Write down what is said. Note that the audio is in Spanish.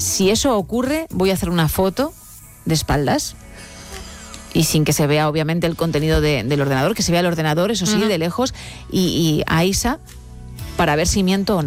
si eso ocurre, voy a hacer una foto de espaldas y sin que se vea obviamente el contenido del ordenador, que se vea el ordenador, eso sí, de lejos, y a Isa, para ver si miento o